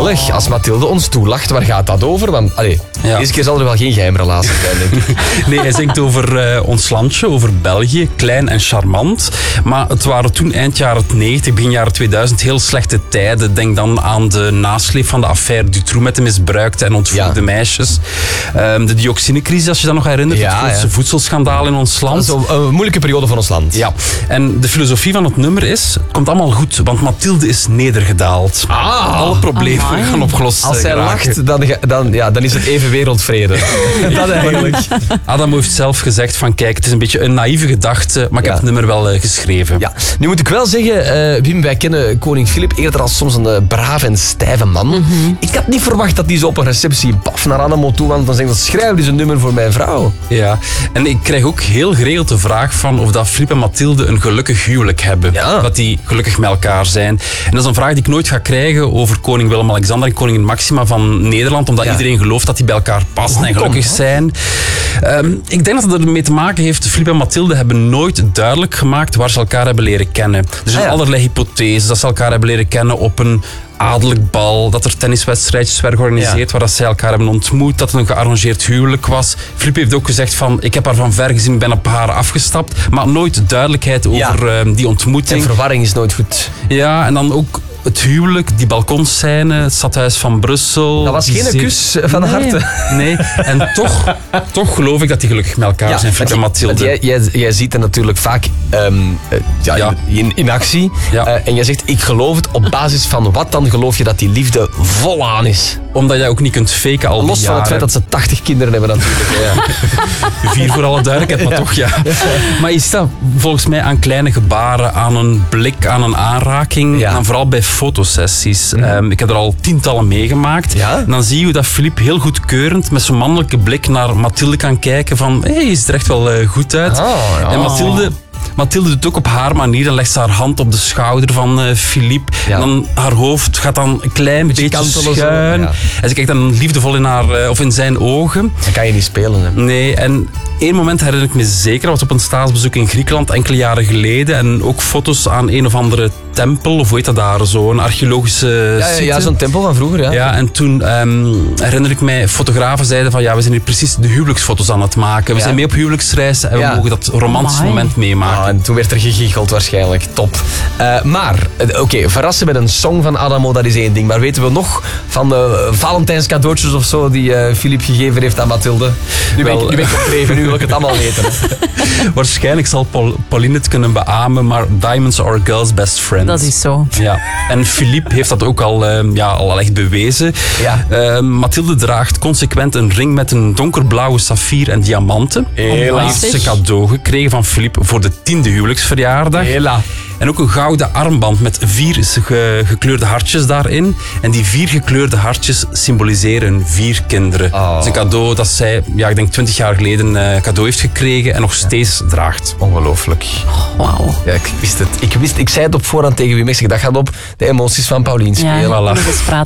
gezellig. Als Mathilde ons toelacht, waar gaat dat over? Want deze keer zal er wel geen geheimrelatie zijn, denk ik. Nee, hij zingt over ons landje, over België, klein en charmant. Maar het waren toen eind jaren 90, begin jaren 2000 heel slechte tijden. Denk dan aan de nasleep van de affaire Dutroux met de misbruikte en ontvoerde meisjes. De dioxinecrisis, als je dat nog herinnert. Het grootste voedselschandaal in ons land. Dat is een moeilijke periode van ons land. Ja, en de filosofie van het nummer is, het komt allemaal goed, want Mathilde is nedergedaald. Alle problemen gaan opgelost Als zij lacht, dan is het even wereldvrede. Dat eigenlijk. Adam heeft zelf gezegd van kijk, het is een beetje een naïeve gedachte, maar ik heb het nummer wel geschreven. Ja. Nu moet ik wel zeggen, Wim, wij kennen koning Filip eerder als soms een braaf en stijve man. Ik had niet verwacht dat hij zo op een receptie naar Adamo toe want dan zegt dat schrijf eens een nummer voor mijn vrouw. Ja, en ik krijg ook heel geregeld de vraag van of dat Filip en Mathilde een gelukkig huwelijk hebben. Ja. Dat die gelukkig met elkaar zijn. En dat is een vraag die ik nooit ga krijgen over koning Willem-Alexander en koningin Maxima van Nederland, omdat iedereen gelooft dat die bij elkaar passen en gelukkig zijn. Ik denk dat het ermee te maken heeft, Filip en Mathilde hebben nooit duidelijk gemaakt waar ze elkaar hebben leren kennen. Er zijn allerlei hypotheses dat ze elkaar hebben leren kennen op een adellijk bal, dat er tenniswedstrijdjes werden georganiseerd waar dat zij elkaar hebben ontmoet, dat het een gearrangeerd huwelijk was. Filip heeft ook gezegd van, ik heb haar van ver gezien, ben op haar afgestapt, maar nooit duidelijkheid over die ontmoeting. En verwarring is nooit goed. Ja, en dan ook het huwelijk, die balkonscène, het stadhuis van Brussel. Dat was geen kus van harte. Nee, en toch geloof ik dat die gelukkig met elkaar zijn, Filip en Mathilde. Jij ziet het natuurlijk vaak in actie. Ja. En jij zegt, ik geloof het op basis van wat dan geloof je dat die liefde volaan is? Omdat jij ook niet kunt faken al die Los van het feit dat ze 80 kinderen hebben natuurlijk. 4 voor alle duidelijkheid, maar toch ja. Maar je staat volgens mij aan kleine gebaren, aan een blik, aan een aanraking. En vooral bij fotosessies. Ik heb er al tientallen meegemaakt. Ja? En dan zie je dat Filip heel goedkeurend met zo'n mannelijke blik naar Mathilde kan kijken van, hey, is er echt wel goed uit. En Mathilde doet ook op haar manier en legt ze haar hand op de schouder van Filip. En dan haar hoofd gaat dan een klein beetje schuin. En ze kijkt dan liefdevol in haar of in zijn ogen. Dat kan je niet spelen. Hè? Nee, en één moment herinner ik me zeker. Dat was op een staatsbezoek in Griekenland enkele jaren geleden. En ook foto's aan een of andere tempel, of hoe heet dat daar, zo'n archeologische site. Ja, zo'n tempel van vroeger, Ja, en toen herinner ik mij, fotografen zeiden van, we zijn hier precies de huwelijksfoto's aan het maken. We zijn mee op huwelijksreis en we mogen dat romantische moment meemaken. En toen werd er gegicheld waarschijnlijk. Top. Maar, verrassen met een song van Adamo, dat is één ding. Maar weten we nog van de Valentijnscadeautjes of zo die Filip gegeven heeft aan Mathilde? Nu ben ik opdreven, nu wil ik het allemaal weten. Waarschijnlijk zal Pauline het kunnen beamen, maar diamonds are a girl's best friend. Dat is zo. Ja. En Filip heeft dat ook al echt bewezen. Ja. Mathilde draagt consequent een ring met een donkerblauwe saffier en diamanten. Hij heeft ze cadeau gekregen van Filip voor de 10e huwelijksverjaardag. En ook een gouden armband met 4 gekleurde hartjes daarin. En die 4 gekleurde hartjes symboliseren 4 kinderen. Dat is een cadeau dat zij, ik denk 20 jaar geleden cadeau heeft gekregen en nog steeds draagt. Ongelooflijk. Wauw. Ja, ik wist het. Ik zei het op voorhand tegen Wim. Ik zeg, dat gaat op de emoties van Paulien spelen. Ja,